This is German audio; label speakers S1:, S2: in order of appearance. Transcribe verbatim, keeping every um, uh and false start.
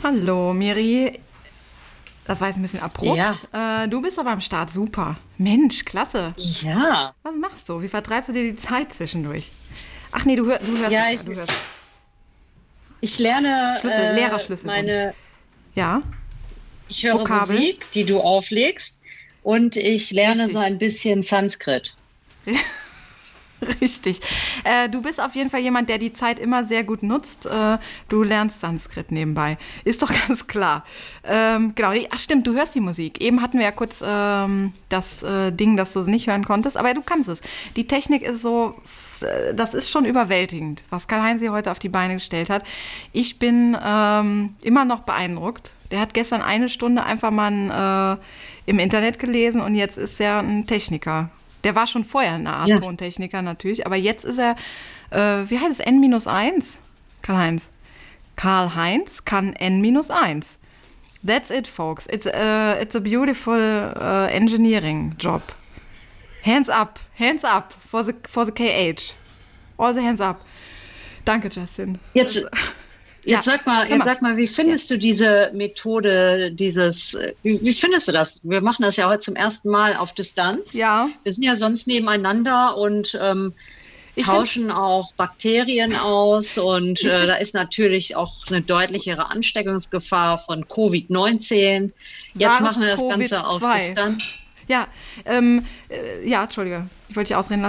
S1: Hallo, Miri. Das war jetzt ein bisschen abrupt.
S2: Ja,
S1: Äh, du bist aber am Start. Super. Mensch, klasse.
S2: ja,
S1: Was machst du? Wie vertreibst du dir die Zeit zwischendurch? Ach nee, du, hör, du hörst
S2: ja,
S1: es ja.
S2: ich,
S1: Du hörst
S2: ich
S1: Schlüssel,
S2: lerne äh,
S1: Lehrerschlüsselbund.
S2: meine,
S1: Ja,
S2: ich höre
S1: Vokabeln.
S2: Musik, die du auflegst, und ich lerne so
S1: Richtig.
S2: ein bisschen Sanskrit.
S1: Richtig. Äh, du bist auf jeden Fall jemand, der die Zeit immer sehr gut nutzt. Äh, du lernst Sanskrit nebenbei. Ist doch ganz klar. Ähm, genau. Nee, ach stimmt, du hörst die Musik. Eben hatten wir ja kurz ähm, das äh, Ding, das du nicht hören konntest, aber du kannst es. Die Technik ist so, äh, das ist schon überwältigend, was Karl-Heinz hier heute auf die Beine gestellt hat. Ich bin ähm, immer noch beeindruckt. Der hat gestern eine Stunde einfach mal äh, im Internet gelesen und jetzt ist er ein Techniker. Der war schon vorher eine Art
S2: Ja,
S1: Tontechniker natürlich, aber jetzt ist er, äh, wie heißt es, N eins? Karl-Heinz. Karl-Heinz kann N eins. That's it, folks. It's, uh, it's a beautiful uh, engineering job. Hands up, hands up for the, for the K H. All the hands up. Danke, Justin.
S2: jetzt,
S1: Das, ja,
S2: jetzt sag mal,
S1: hör
S2: jetzt
S1: mal.
S2: sag mal, wie
S1: Ja.
S2: findest du diese Methode, dieses, äh, wie, wie findest du das? Wir machen das ja heute zum ersten Mal auf Distanz.
S1: Ja,
S2: Wir sind ja sonst nebeneinander und ähm,
S1: ich finde es
S2: tauschen auch Bakterien aus, und
S1: ich
S2: äh, da
S1: find's,
S2: ist natürlich auch eine deutlichere Ansteckungsgefahr von Covid neunzehn. Jetzt machen wir das
S1: SARS-CoV
S2: Ganze auf
S1: zwei.
S2: Distanz.
S1: Ja, ähm, äh, ja, Entschuldige, ich wollte dich ausreden lassen.